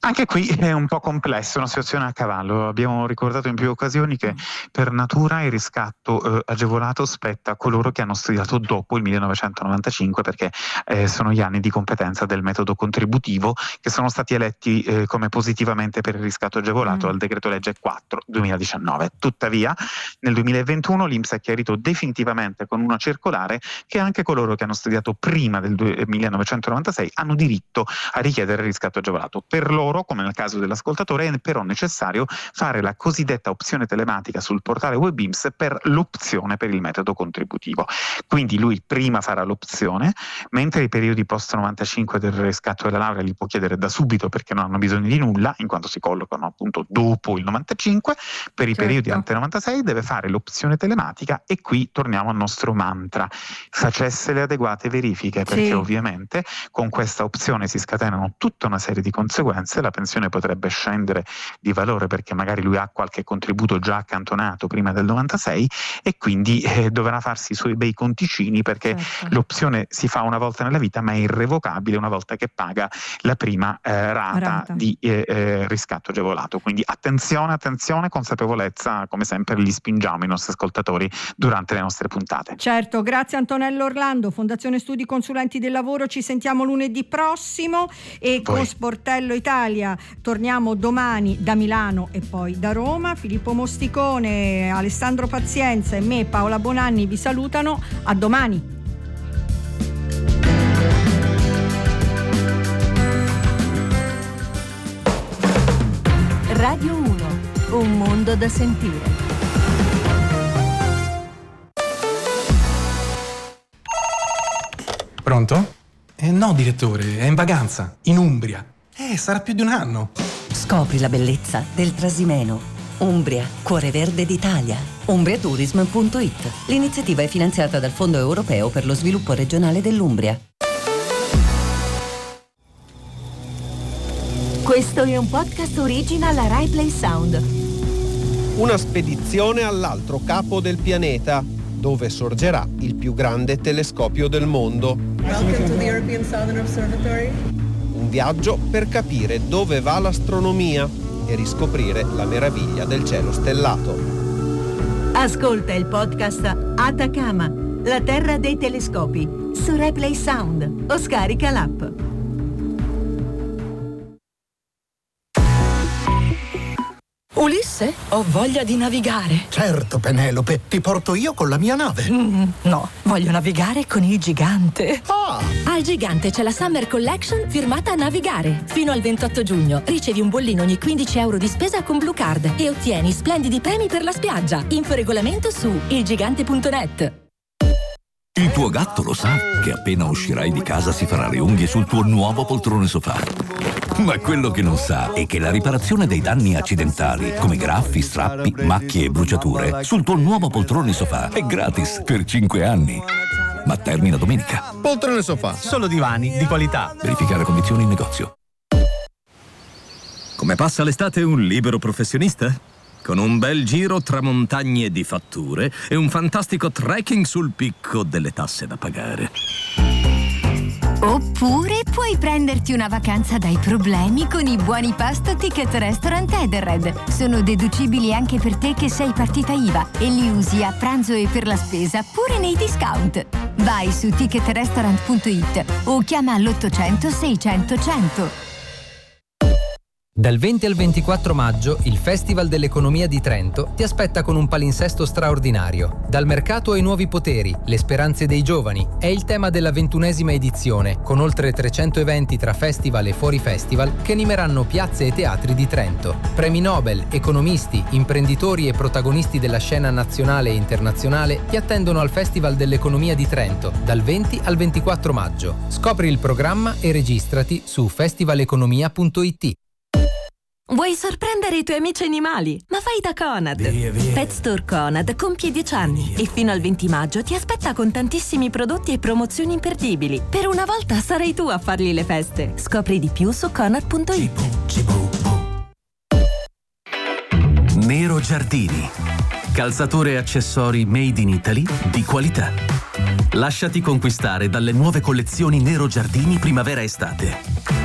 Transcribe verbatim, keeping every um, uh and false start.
Anche qui è un po' complesso, una situazione a cavallo. Abbiamo ricordato in più occasioni che per natura il riscatto eh, agevolato spetta a coloro che hanno studiato dopo il millenovecentonovantacinque, perché eh, sono gli anni di competenza del metodo contributivo che sono stati eletti eh, come positivamente per il riscatto agevolato dal Mm. decreto legge quattro duemiladiciannove. Tuttavia nel duemilaventuno l'I N P S ha chiarito definitivamente con una circolare che anche coloro che hanno studiato prima del du- millenovecentonovantasei hanno diritto a richiedere il riscatto agevolato. Per loro, come nel caso dell'ascoltatore, è però necessario fare la cosiddetta opzione telematica sul portale web I N P S per l'opzione per il metodo contributivo. Quindi lui prima farà l'opzione, mentre i periodi post novantacinque del riscatto della laurea li può chiedere da subito perché non hanno bisogno di nulla, in quanto si collocano appunto dopo il novantacinque. Per i Certo. periodi ante novantasei deve fare l'opzione telematica, e qui torniamo al nostro mantra: facesse le adeguate verifiche, perché Sì. ovviamente con questa opzione si scatenano tutta una serie di conseguenze. La pensione potrebbe scendere di valore perché magari lui ha qualche contributo già accantonato prima del novantasei, e quindi eh, dovrà farsi i suoi bei conticini, perché Certo. l'opzione si fa una volta nella vita ma è irrevocabile una volta che paga la prima eh, rata, Rata. di eh, eh, riscatto agevolato. Quindi attenzione, attenzione, consapevolezza, come sempre li spingiamo i nostri ascoltatori durante le nostre puntate. Certo, grazie Antonello Orlando, Fondazione Studi Consulenti del Lavoro. Ci sentiamo lunedì prossimo e Poi. con Sportello Italia torniamo domani da Milano e poi da Roma. Filippo Mosticone, Alessandro Pazienza e me, Paola Bonanni, vi salutano. A domani. Radio uno, un mondo da sentire. Pronto? Eh, no, direttore, è in vacanza, in Umbria. Eh, sarà più di un anno. Scopri la bellezza del Trasimeno. Umbria, cuore verde d'Italia. umbriatourism punto it. L'iniziativa è finanziata dal Fondo Europeo per lo Sviluppo Regionale dell'Umbria. Questo è un podcast original a Rai Play Sound. Una spedizione all'altro capo del pianeta, dove sorgerà il più grande telescopio del mondo. Welcome to the European Southern Observatory. Un viaggio per capire dove va l'astronomia e riscoprire la meraviglia del cielo stellato. Ascolta il podcast Atacama, la terra dei telescopi, su Rai Play Sound o scarica l'app. Ulisse, ho voglia di navigare. Certo, Penelope, ti porto io con la mia nave. Mm, no, voglio navigare con il gigante. Ah! Al Gigante c'è la Summer Collection firmata a Navigare. Fino al ventotto giugno ricevi un bollino ogni quindici euro di spesa con Blue Card e ottieni splendidi premi per la spiaggia. Info regolamento su ilgigante punto net. Il tuo gatto lo sa che appena uscirai di casa si farà le unghie sul tuo nuovo poltrone sofà. Ma quello che non sa è che la riparazione dei danni accidentali, come graffi, strappi, macchie e bruciature, sul tuo nuovo poltrone sofà è gratis per cinque anni. Ma termina domenica. Poltrone sofà, solo divani di qualità. Verificare condizioni in negozio. Come passa l'estate un libero professionista? Con un bel giro tra montagne di fatture e un fantastico trekking sul picco delle tasse da pagare. Oppure puoi prenderti una vacanza dai problemi con i buoni pasto Ticket Restaurant Edenred. Sono deducibili anche per te che sei partita I V A e li usi a pranzo e per la spesa pure nei discount. Vai su ticket restaurant punto it o chiama all'ottocento seicento cento. Dal venti al ventiquattro maggio il Festival dell'Economia di Trento ti aspetta con un palinsesto straordinario. Dal mercato ai nuovi poteri, le speranze dei giovani è il tema della ventunesima edizione, con oltre trecento eventi tra festival e fuori festival che animeranno piazze e teatri di Trento. Premi Nobel, economisti, imprenditori e protagonisti della scena nazionale e internazionale ti attendono al Festival dell'Economia di Trento dal venti al ventiquattro maggio. Scopri il programma e registrati su festival economia punto it. Vuoi sorprendere i tuoi amici animali? Ma vai da Conad! Via, via. Pet Store Conad compie dieci anni e fino al venti maggio ti aspetta con tantissimi prodotti e promozioni imperdibili. Per una volta sarai tu a fargli le feste. Scopri di più su conad punto it. Nero Giardini. Calzature e accessori made in Italy di qualità. Lasciati conquistare dalle nuove collezioni Nero Giardini primavera-estate.